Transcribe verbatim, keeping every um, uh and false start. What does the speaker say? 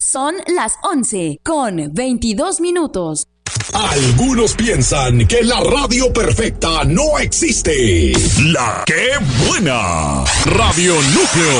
Son las once con veintidós minutos. Algunos piensan que la radio perfecta no existe. La que buena. Radio Núcleo.